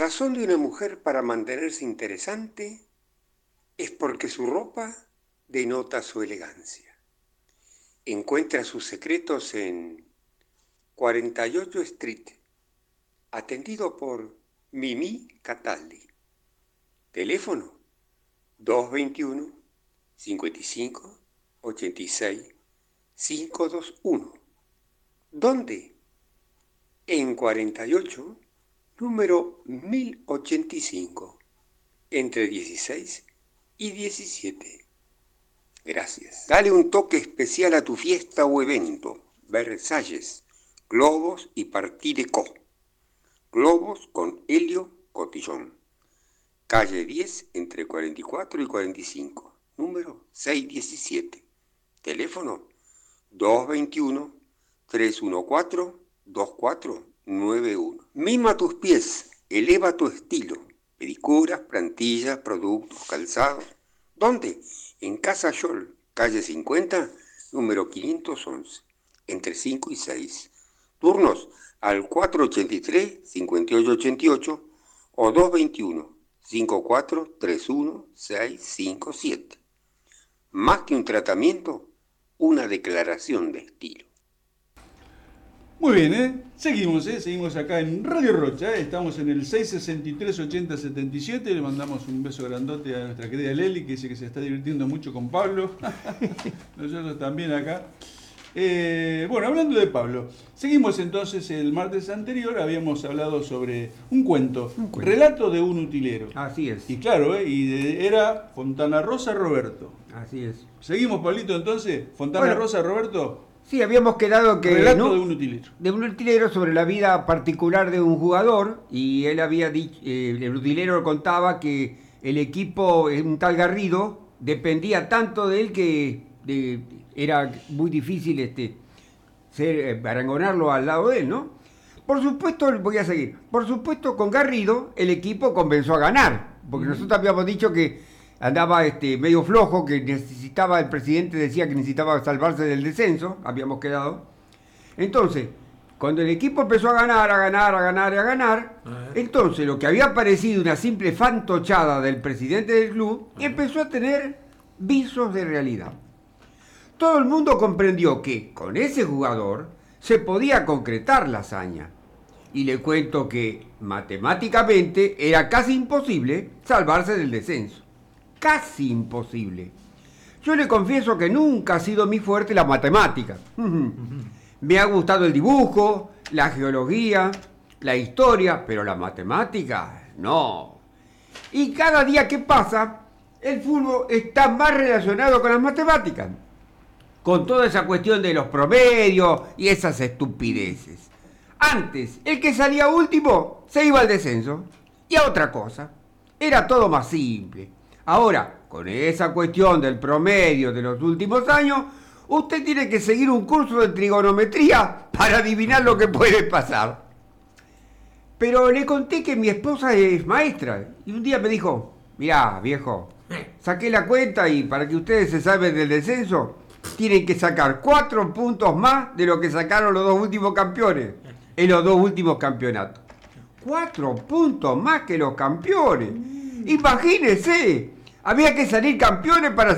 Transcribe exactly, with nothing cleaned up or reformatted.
razón de una mujer para mantenerse interesante es porque su ropa denota su elegancia. Encuentra sus secretos en cuarenta y ocho Street, atendido por Mimi Cataldi. Teléfono dos veintiuno, cincuenta y cinco, ochenta y seis, quinientos veintiuno. ¿Dónde? En cuarenta y ocho, número mil ochenta y cinco, entre dieciséis y diecisiete. Gracias. Dale un toque especial a tu fiesta o evento. Versalles, globos y Partire Co. Globos con Helio Cotillón. Calle diez, entre cuarenta y cuatro y cuarenta y cinco. Número seiscientos diecisiete. Teléfono dos veintiuno, trescientos catorce, veinticuatro noventa y uno. Mima tus pies, eleva tu estilo. Pedicuras, plantillas, productos, calzados. ¿Dónde? En Casa Yol, calle cincuenta, número quinientos once, entre cinco y seis. Turnos al cuatrocientos ochenta y tres, cincuenta y ocho ochenta y ocho o dos veintiuno, cincuenta y cuatro treinta y uno, seiscientos cincuenta y siete. Más que un tratamiento, una declaración de estilo. Muy bien, ¿eh? Seguimos, ¿eh? Seguimos acá en Radio Rocha, ¿eh? Estamos en el seis sesenta y tres, ochenta setenta y siete. Le mandamos un beso grandote a nuestra querida Leli, que dice que se está divirtiendo mucho con Pablo. Nosotros también acá. Eh, bueno, hablando de Pablo, seguimos entonces. El martes anterior habíamos hablado sobre un cuento, un cuento. Relato de un utilero. Así es. Y claro, ¿eh? y de, era Fontana Rosa Roberto. Así es. Seguimos, Pablito, entonces. Fontana bueno, Rosa Roberto. Sí, habíamos quedado que... Relato ¿no? de un utilero. De un utilero sobre la vida particular de un jugador, y él había dicho, eh, el utilero contaba que el equipo, un tal Garrido, dependía tanto de él que de, era muy difícil este, ser, eh, parangonarlo al lado de él, ¿no? Por supuesto, voy a seguir, por supuesto con Garrido el equipo comenzó a ganar, porque uh-huh. nosotros habíamos dicho que andaba este, medio flojo, que necesitaba, el presidente decía que necesitaba salvarse del descenso, habíamos quedado. Entonces, cuando el equipo empezó a ganar, a ganar, a ganar, a ganar, uh-huh. entonces lo que había parecido una simple fantochada del presidente del club, uh-huh. empezó a tener visos de realidad. Todo el mundo comprendió que con ese jugador se podía concretar la hazaña. Y le cuento que matemáticamente era casi imposible salvarse del descenso. Casi imposible. Yo le confieso que nunca ha sido mi fuerte la matemática. Me ha gustado el dibujo, la geología, la historia, pero la matemática, no. Y cada día que pasa, el fútbol está más relacionado con las matemáticas. Con toda esa cuestión de los promedios y esas estupideces. Antes, el que salía último se iba al descenso. Y a otra cosa. Era todo más simple. Ahora, con esa cuestión del promedio de los últimos años, usted tiene que seguir un curso de trigonometría para adivinar lo que puede pasar. Pero le conté que mi esposa es maestra y un día me dijo, mirá, viejo, saqué la cuenta y para que ustedes se salven del descenso, tienen que sacar cuatro puntos más de lo que sacaron los dos últimos campeones en los dos últimos campeonatos. Cuatro puntos más que los campeones. Imagínense, había que salir campeones para